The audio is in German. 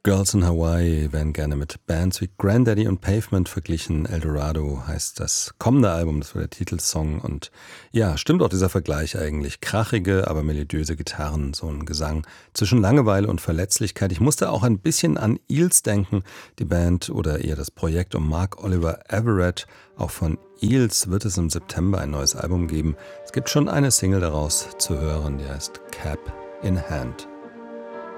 Girls in Hawaii werden gerne mit Bands wie Grandaddy und Pavement verglichen. Eldorado heißt das kommende Album, das war der Titelsong. Und ja, stimmt auch dieser Vergleich eigentlich. Krachige, aber melodiöse Gitarren, so ein Gesang zwischen Langeweile und Verletzlichkeit. Ich musste auch ein bisschen an Eels denken, die Band oder eher das Projekt um Mark Oliver Everett. Auch von Eels wird es im September ein neues Album geben. Es gibt schon eine Single daraus zu hören, die heißt Cap in Hand.